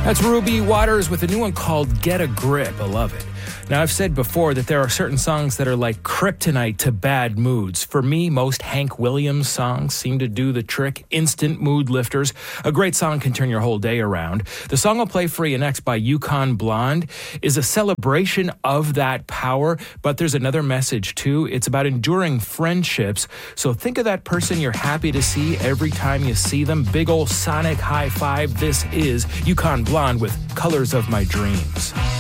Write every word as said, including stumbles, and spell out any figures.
That's Ruby Waters with a new one called Get a Grip. I love it. Now, I've said before that there are certain songs that are like kryptonite to bad moods. For me, most Hank Williams songs seem to do the trick. Instant mood lifters. A great song can turn your whole day around. The song I'll play for you next by Yukon Blonde is a celebration of that power, but there's another message too. It's about enduring friendships. So think of that person you're happy to see every time you see them. Big ol' sonic high five. This is Yukon Blonde with Colors of My Dreams.